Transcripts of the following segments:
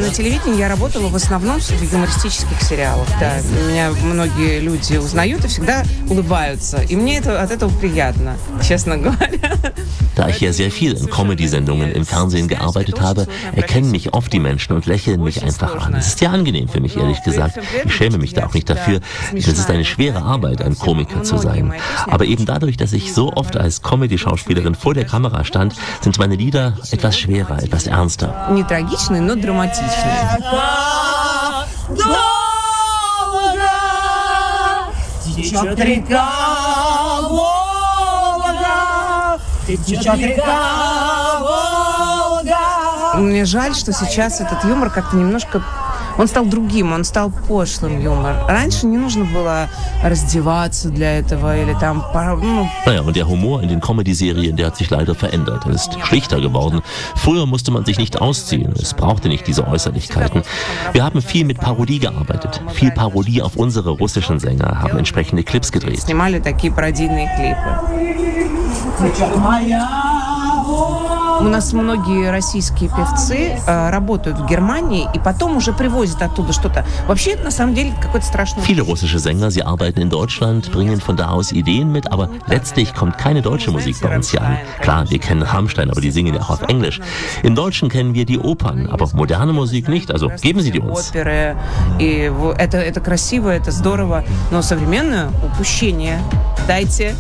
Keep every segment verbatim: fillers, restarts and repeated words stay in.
на телевидении я работала в основном в юмористических сериалах. Да, меня многие люди узнают и всегда улыбаются. И мне это, от этого приятно, честно говоря. Da ich ja sehr viel in Comedy-Sendungen im Fernsehen gearbeitet habe, erkennen mich oft die Menschen und lächeln mich einfach an. Es ist sehr angenehm für mich, ehrlich gesagt. Ich schäme mich da auch nicht dafür. Es ist eine schwere Arbeit, ein Komiker zu sein. Aber eben dadurch, dass ich so oft als Comedy-Schauspielerin vor der Kamera stand, sind meine Lieder etwas schwerer, etwas ernster. Не трагичные, но драматичные. Мне жаль, что сейчас этот юмор как-то немножко... Он стал другим, он стал пошлым юмор. Раньше не нужно было raздеваться для этого или там... Ну. Naja, und der Humor in den Comedy-Serien, der hat sich leider verändert. Er ist schlichter geworden. Früher musste man sich nicht ausziehen. Es brauchte nicht diese Äußerlichkeiten. Wir haben viel mit Parodie gearbeitet. Viel Parodie auf unsere russischen Sänger, haben entsprechende Clips gedreht. Снимали такие пародийные клипы. У нас многие российские певцы äh, работают в Германии и потом уже привозят оттуда что-то. Вообще, это на самом деле какой-то страшный... Viele russische Sänger, sie arbeiten in Deutschland, bringen von da aus Ideen mit, aber letztlich kommt keine deutsche Musik bei uns hier an. Klar, wir kennen Rammstein, aber die singen ja auch auf Englisch. Im Deutschen kennen wir die Opern, aber moderne Musik nicht, also geben Sie die uns. И это, это красиво, это здорово, но современное упущение. Дайте.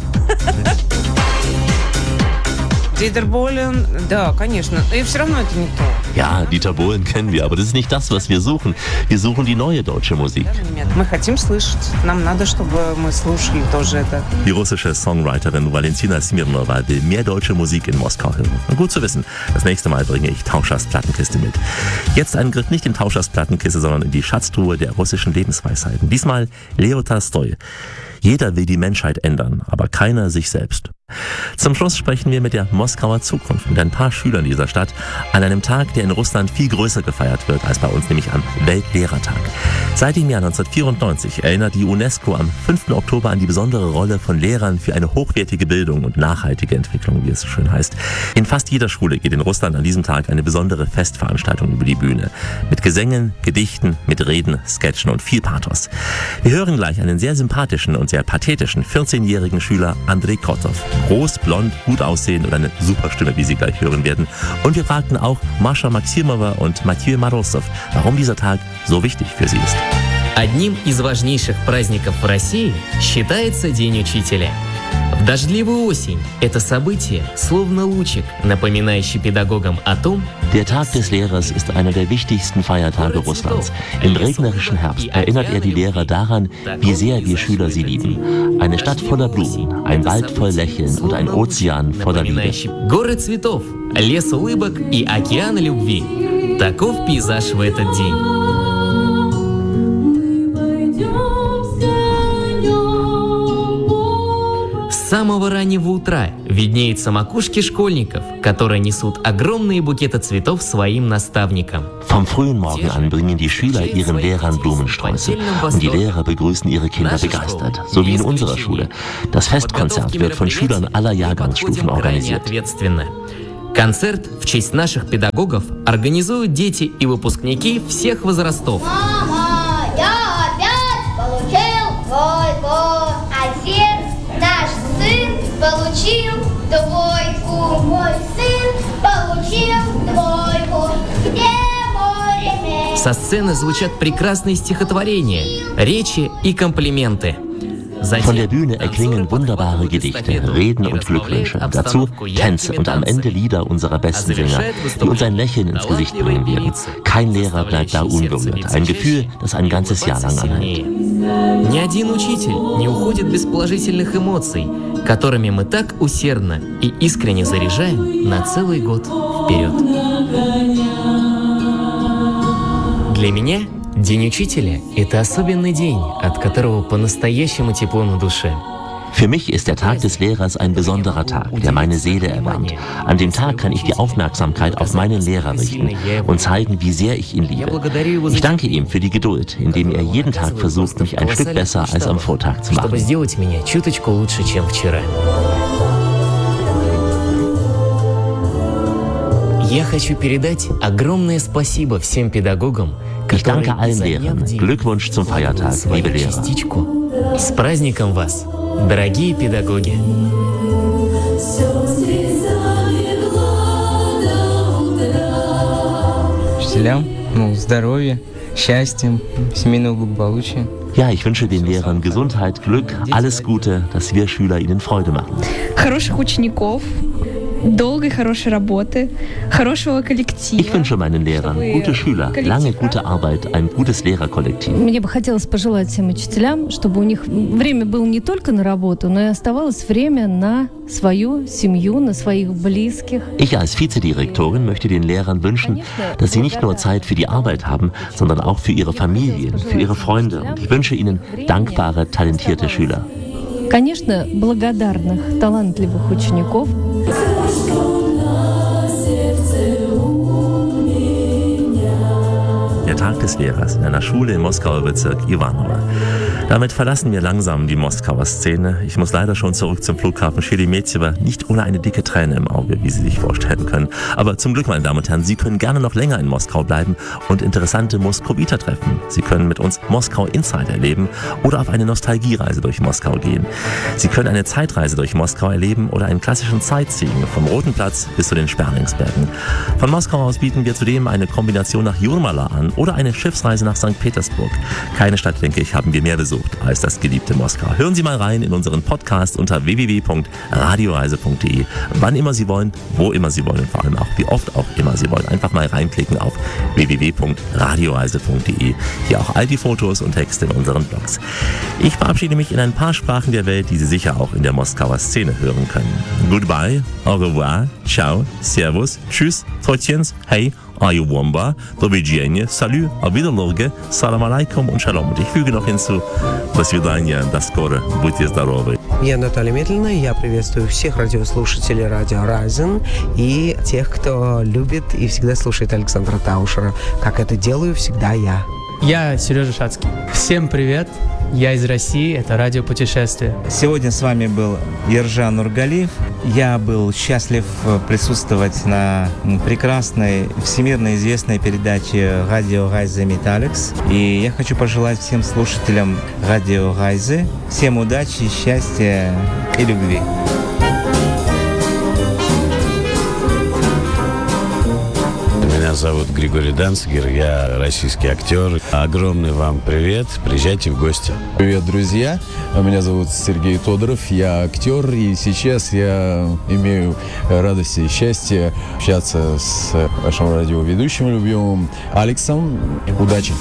Dieter Bohlen, да, конечно. И все равно это не то. Ja, Dieter Bohlen kennen wir, aber das ist nicht das, was wir suchen. Wir suchen die neue deutsche Musik. Мы хотим слышать. Нам надо, чтобы мы слушали тоже это. Die russische Songwriterin Valentina Smirnova will mehr deutsche Musik in Moskau hören. Gut zu wissen. Das nächste Mal bringe ich Tauschers Plattenkiste mit. Jetzt ein Griff nicht in Tauschers Plattenkiste, sondern in die Schatztruhe der russischen Lebensweisheiten. Diesmal Leo Tolstoi. Jeder will die Menschheit ändern, aber keiner sich selbst. Zum Schluss sprechen wir mit der Moskauer Zukunft, mit ein paar Schülern dieser Stadt, an einem Tag, der in Russland viel größer gefeiert wird als bei uns, nämlich am Weltlehrertag. Seit dem Jahr neunzehnhundertvierundneunzig erinnert die UNESCO am fünften Oktober an die besondere Rolle von Lehrern für eine hochwertige Bildung und nachhaltige Entwicklung, wie es so schön heißt. In fast jeder Schule geht in Russland an diesem Tag eine besondere Festveranstaltung über die Bühne. Mit Gesängen, Gedichten, mit Reden, Sketchen und viel Pathos. Wir hören gleich einen sehr sympathischen und sehr pathetischen vierzehnjährigen Schüler Andrei Kotov. Groß, blond, gut aussehen und eine super Stimme, wie Sie gleich hören werden. Und wir fragten auch Mascha Maximova und Mathieu Marosov, warum dieser Tag so wichtig für sie ist. Одним из важнейших праздников в России считается День учителя. В дождливую осень это событие словно лучик, напоминающий педагогам о том, Der Tag des Lehrers ist einer der wichtigsten Feiertage Russlands. Im regnerischen Herbst erinnert er die Lehrer daran, wie sehr wir Schüler sie lieben. Eine Stadt voller Blumen, ein Wald voll Lächeln und ein Ozean voller Liebe. Горы цветов, лес улыбок и океан любви. Таков пейзаж в этот день. С самого раннего утра виднеются макушки школьников, которые несут огромные букеты цветов своим наставникам. Vom frühen Morgen an bringen die Schüler ihren Lehrern Blumensträuße und die Lehrer begrüßen ihre Kinder begeistert, so wie in unserer Schule. Das Festkonzert wird von Schülern aller Jahrgangsstufen organisiert. Концерт в честь наших педагогов организуют дети и выпускники всех возрастов. Мама, я опять получил двойку. Отец, наш сын, получил двойку. Мой сын получил двойку. Где мой ремень? Со сцены звучат прекрасные стихотворения, речи и комплименты. Von der Bühne erklingen wunderbare Gedichte, Reden und Glückwünsche. Dazu Tänze und am Ende Lieder unserer besten Sänger, die uns ein Lächeln ins Gesicht bringen werden. Kein Lehrer bleibt da unberührt. Ein Gefühl, das ein ganzes Jahr lang anhält. Ни один учитель не уходит без положительных эмоций, которыми мы так усердно и искренне заряжаем на целый год вперед. Для меня День учителя – это особенный день, от которого по-настоящему тепло на душе. Für mich ist der Tag des Lehrers ein besonderer Tag, der meine Seele erwärmt. An dem Tag kann ich die Aufmerksamkeit auf meinen Lehrer richten und zeigen, wie sehr ich ihn liebe. Ich danke ihm für die Geduld, indem er jeden Tag versucht, mich ein Stück besser als am Vortag zu machen. Я хочу передать огромное спасибо всем педагогам, Ich danke allen Lehrern. Glückwunsch zum Feiertag, liebe Lehrer. С праздником вас, дорогие педагоги! Учителям, ну, здоровья, счастья, семейного благополучия. Ja, ich wünsche den Lehrern Gesundheit, Glück, alles Gute, dass wir Schüler ihnen Freude machen. Хороших учеников, долгой хорошей работы, хорошего коллектива. Ich wünsche meinen Lehrern gute Schüler, lange gute Arbeit, ein gutes Lehrerkollektiv. Мне бы хотелось пожелать всем учителям, чтобы у них время было не только на работу, но и оставалось время на свою семью, на своих близких. Ich als Vizedirektorin möchte den Lehrern wünschen, dass sie nicht nur Zeit für die Arbeit haben, sondern auch für ihre Familien, für ihre Freunde. Und ich wünsche ihnen dankbare, talentierte Schüler. Конечно, благодарных, талантливых учеников. Der Tag des Lehrers in einer Schule im Moskauer Bezirk Ivanovo. Damit verlassen wir langsam die Moskauer Szene. Ich muss leider schon zurück zum Flughafen Sheremetyevo, nicht ohne eine dicke Träne im Auge, wie Sie sich vorstellen können. Aber zum Glück, meine Damen und Herren, Sie können gerne noch länger in Moskau bleiben und interessante Moskowiter treffen. Sie können mit uns Moskau Insider erleben oder auf eine Nostalgiereise durch Moskau gehen. Sie können eine Zeitreise durch Moskau erleben oder einen klassischen Sightseeing vom Roten Platz bis zu den Sperlingsbergen. Von Moskau aus bieten wir zudem eine Kombination nach Jurmala an oder eine Schiffsreise nach Sankt Petersburg. Keine Stadt, denke ich, haben wir mehr besucht als das geliebte Moskau. Hören Sie mal rein in unseren Podcast unter w w w punkt radioreise punkt de. Wann immer Sie wollen, wo immer Sie wollen, vor allem auch wie oft auch immer Sie wollen. Einfach mal reinklicken auf w w w punkt radioreise punkt de. Hier auch all die Fotos und Texte in unseren Blogs. Ich verabschiede mich in ein paar Sprachen der Welt, die Sie sicher auch in der Moskauer Szene hören können. Goodbye, au revoir, ciao, servus, tschüss, trotjens, hey, Ayuwomba, do widzenia, salut, auf Wiedersehen, salam alaikum und shalom. Und ich füge noch hinzu, до свидания, до скоро, будьте здоровы. Я Наталья Медлина, я приветствую всех радиослушателей Радио Райзен и тех, кто любит и всегда слушает Александра Таушера, как это делаю всегда я. Я Сережа Шацкий. Всем привет. Я из России, это радио «Путешествие». Сегодня с вами был Ержан Нургалиев. Я был счастлив присутствовать на прекрасной, всемирно известной передаче «Радио Гайзе Металликс». И я хочу пожелать всем слушателям «Радио Гайзе» всем удачи, счастья и любви. Меня зовут Григорий Данцигер, я российский актер. Огромный вам привет, приезжайте в гости. Привет, друзья, меня зовут Сергей Тодоров, я актер, и сейчас я имею радость и счастье общаться с вашим радиоведущим любимым Алексом. Удачи!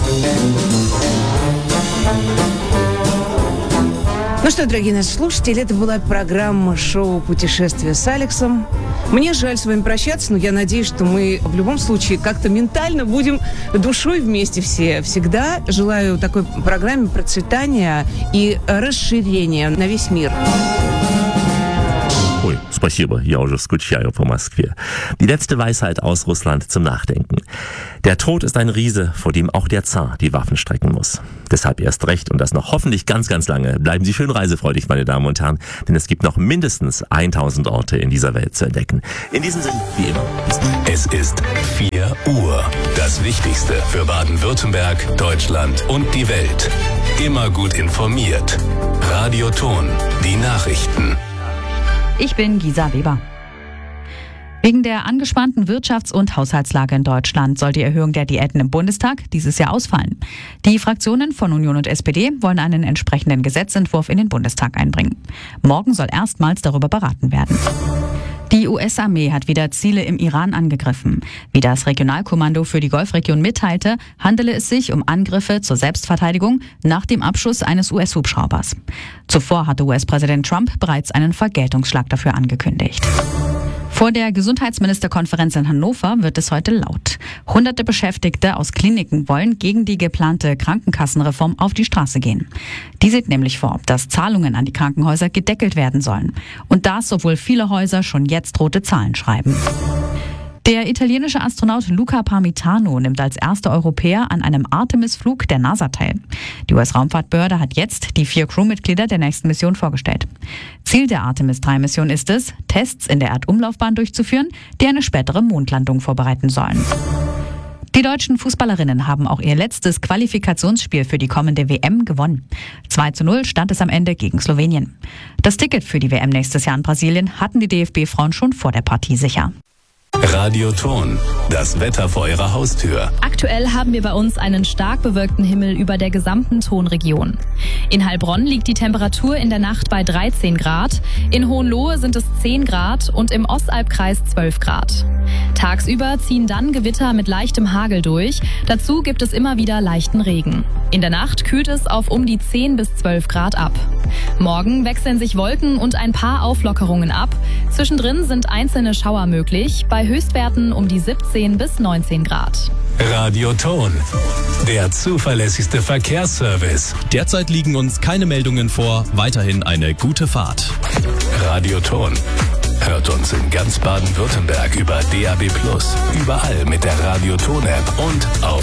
Ну что, дорогие наши слушатели, это была программа шоу «Путешествие с Алексом». Мне жаль с вами прощаться, но я надеюсь, что мы в любом случае как-то ментально будем душой вместе все. Всегда желаю такой программе процветания и расширения на весь мир. Ui, спасибо, я уже скучаю по Moskwie. Die letzte Weisheit aus Russland zum Nachdenken. Der Tod ist ein Riese, vor dem auch der Zar die Waffen strecken muss. Deshalb erst recht und das noch hoffentlich ganz, ganz lange. Bleiben Sie schön reisefreudig, meine Damen und Herren, denn es gibt noch mindestens tausend Orte in dieser Welt zu entdecken. In diesem Sinne, wie immer, bis dann. Es ist vier Uhr. Das Wichtigste für Baden-Württemberg, Deutschland und die Welt. Immer gut informiert. Radio Ton, die Nachrichten. Ich bin Gisa Weber. Wegen der angespannten Wirtschafts- und Haushaltslage in Deutschland soll die Erhöhung der Diäten im Bundestag dieses Jahr ausfallen. Die Fraktionen von Union und S P D wollen einen entsprechenden Gesetzentwurf in den Bundestag einbringen. Morgen soll erstmals darüber beraten werden. Die U S-Armee hat wieder Ziele im Iran angegriffen. Wie das Regionalkommando für die Golfregion mitteilte, handele es sich um Angriffe zur Selbstverteidigung nach dem Abschuss eines U S-Hubschraubers. Zuvor hatte U S-Präsident Trump bereits einen Vergeltungsschlag dafür angekündigt. Vor der Gesundheitsministerkonferenz in Hannover wird es heute laut. Hunderte Beschäftigte aus Kliniken wollen gegen die geplante Krankenkassenreform auf die Straße gehen. Die sieht nämlich vor, dass Zahlungen an die Krankenhäuser gedeckelt werden sollen. Und das, obwohl viele Häuser schon jetzt rote Zahlen schreiben. Der italienische Astronaut Luca Parmitano nimmt als erster Europäer an einem Artemis-Flug der NASA teil. Die U S-Raumfahrtbehörde hat jetzt die vier Crewmitglieder der nächsten Mission vorgestellt. Ziel der Artemis drei Mission ist es, Tests in der Erdumlaufbahn durchzuführen, die eine spätere Mondlandung vorbereiten sollen. Die deutschen Fußballerinnen haben auch ihr letztes Qualifikationsspiel für die kommende W M gewonnen. zwei zu null stand es am Ende gegen Slowenien. Das Ticket für die W M nächstes Jahr in Brasilien hatten die D F B-Frauen schon vor der Partie sicher. Radio Ton, das Wetter vor Ihrer Haustür. Aktuell haben wir bei uns einen stark bewölkten Himmel über der gesamten Tonregion. In Heilbronn liegt die Temperatur in der Nacht bei dreizehn Grad, in Hohenlohe sind es zehn Grad und im Ostalbkreis zwölf Grad. Tagsüber ziehen dann Gewitter mit leichtem Hagel durch, dazu gibt es immer wieder leichten Regen. In der Nacht kühlt es auf um die zehn bis zwölf Grad ab. Morgen wechseln sich Wolken und ein paar Auflockerungen ab. Zwischendrin sind einzelne Schauer möglich, bei Höchstwerten um die siebzehn bis neunzehn Grad. Radio Ton, der zuverlässigste Verkehrsservice. Derzeit liegen uns keine Meldungen vor. Weiterhin eine gute Fahrt. Radio Ton. Hört uns in ganz Baden-Württemberg über D A B plus, überall mit der Radio Ton App und auf